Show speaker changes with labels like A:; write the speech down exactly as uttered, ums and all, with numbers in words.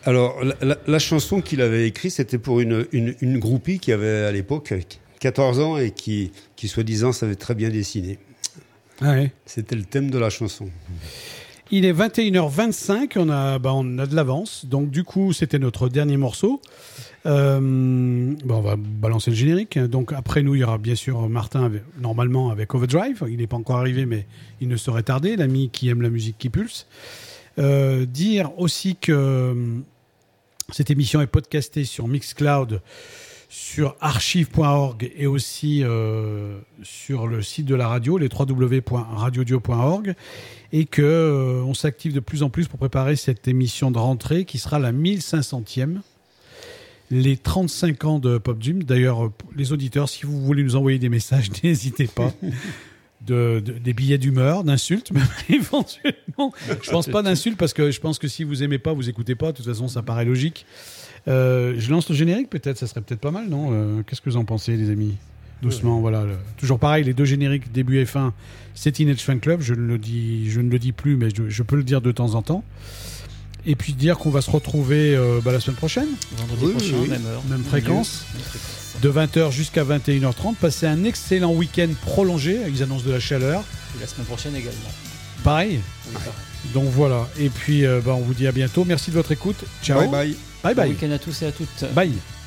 A: Alors, la, la, la chanson qu'il avait écrite, c'était pour une, une, une groupie qui avait à l'époque quatorze ans et qui, qui soi-disant, savait très bien dessiner.
B: Ah ouais.
A: C'était le thème de la chanson.
B: Il est vingt et une heures vingt-cinq, on a, bah, on a de l'avance. Donc, du coup, c'était notre dernier morceau. Euh, bah, on va balancer le générique. Donc, après nous, il y aura bien sûr Martin, avec, normalement, avec Overdrive. Il n'est pas encore arrivé, mais il ne saurait tarder. L'ami qui aime la musique qui pulse. Euh, dire aussi que cette émission est podcastée sur Mixcloud, sur archive point org et aussi euh, sur le site de la radio, les w w w point radiodio point org, et qu'on euh, s'active de plus en plus pour préparer cette émission de rentrée qui sera la mille cinq centième, les trente-cinq ans de Pop Gym. D'ailleurs, les auditeurs, si vous voulez nous envoyer des messages, n'hésitez pas. De, de, des billets d'humeur, d'insultes, même éventuellement. Je pense pas d'insultes parce que je pense que si vous aimez pas, vous écoutez pas. De toute façon, ça paraît logique. Euh, je lance le générique, peut-être, ça serait peut-être pas mal, non euh, Qu'est-ce que vous en pensez, les amis? Doucement, oui. Voilà. Le, toujours pareil, les deux génériques début F un, c'est Teenage Fan Club. Je ne le dis, je ne le dis plus, mais je, je peux le dire de temps en temps. Et puis dire qu'on va se retrouver euh, bah, la semaine prochaine.
C: Vendredi oui, prochain, oui. même heure.
B: Même fréquence. Même fréquence. De vingt heures jusqu'à vingt et une heures trente. Passez un excellent week-end prolongé. Ils annoncent de la chaleur.
C: Et la semaine prochaine également.
B: Pareil.
C: Oui, pareil.
B: Donc voilà. Et puis, euh, bah, on vous dit à bientôt. Merci de votre écoute. Ciao.
A: Bye bye.
B: Bye bye.
C: Bon week-end à tous et à toutes.
B: Bye.